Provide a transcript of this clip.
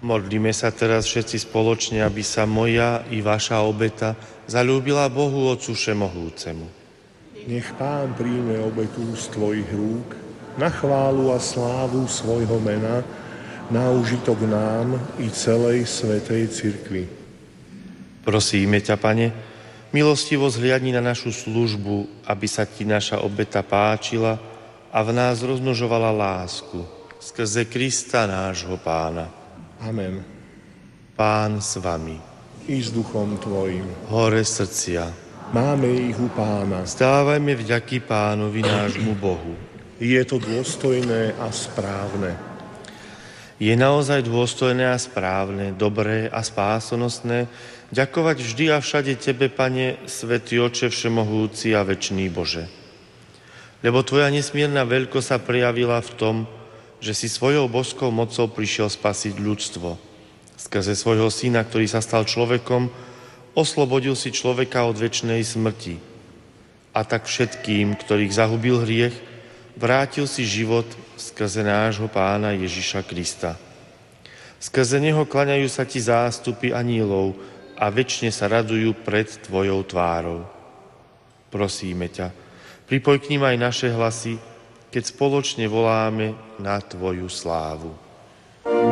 Modlíme sa teraz všetci spoločne, aby sa moja i vaša obeta zaľúbila Bohu Otcu Všemohúcemu. Nech Pán príjme obetu z tvojich rúk na chválu a slávu svojho mena, na užitok nám i celej svätej cirkvi. Prosíme ťa, Pane, milostivo zhliadni na našu službu, aby sa ti naša obeta páčila a v nás rozmnožovala lásku skrze Krista nášho Pána. Amen. Pán s vami. I s duchom tvojim. Hore srdcia. Máme ich u Pána. Vzdávajme vďaky Pánovi nášmu Bohu. Je to dôstojné a správne. Je naozaj dôstojné a správne, dobré a spásonosné ďakovať vždy a všade Tebe, Pane, Svätý Otče Všemohúci a večný Bože. Lebo Tvoja nesmierna veľkosť sa prejavila v tom, že si svojou božskou mocou prišiel spasiť ľudstvo. Skrze svojho Syna, ktorý sa stal človekom, oslobodil si človeka od večnej smrti. A tak všetkým, ktorých zahubil hriech, vrátil si život skrze nášho Pána Ježiša Krista. Skrze neho klaňajú sa ti zástupy anílov a večne sa radujú pred tvojou tvárou. Prosíme ťa, pripoj k nim aj naše hlasy, keď spoločne voláme na tvoju slávu.